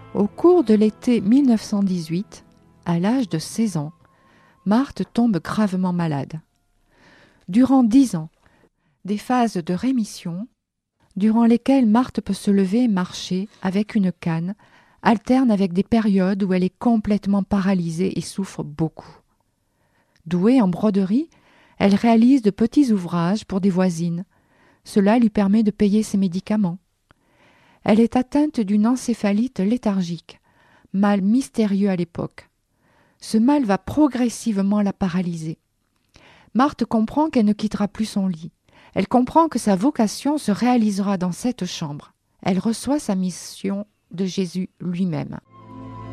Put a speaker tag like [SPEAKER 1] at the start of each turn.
[SPEAKER 1] Au cours de l'été 1918, à l'âge de 16 ans, Marthe tombe gravement malade. Durant 10 ans, des phases de rémission, durant lesquelles Marthe peut se lever et marcher avec une canne, alternent avec des périodes où elle est complètement paralysée et souffre beaucoup. Douée en broderie, elle réalise de petits ouvrages pour des voisines. Cela lui permet de payer ses médicaments. Elle est atteinte d'une encéphalite léthargique, mal mystérieux à l'époque. Ce mal va progressivement la paralyser. Marthe comprend qu'elle ne quittera plus son lit. Elle comprend que sa vocation se réalisera dans cette chambre. Elle reçoit sa mission de Jésus lui-même.